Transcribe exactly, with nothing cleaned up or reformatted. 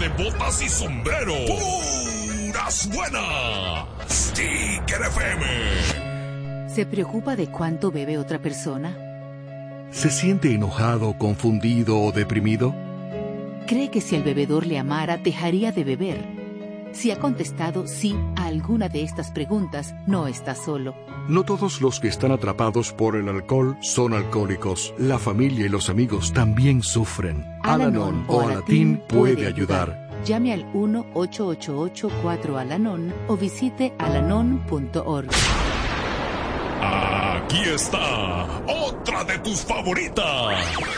de botas y sombrero. ¡Puras buenas! Sticker F M. ¿Se preocupa de cuánto bebe otra persona? ¿Se siente enojado, confundido o deprimido? ¿Cree que si el bebedor le amara, dejaría de beber? Si ha contestado sí a alguna de estas preguntas, no está solo. No todos los que están atrapados por el alcohol son alcohólicos. La familia y los amigos también sufren. Al-Anon o Alatín puede ayudar. Llame al uno ocho ocho ocho cuatro Al-Anon o visite alanon punto org. Aquí está otra de tus favoritas.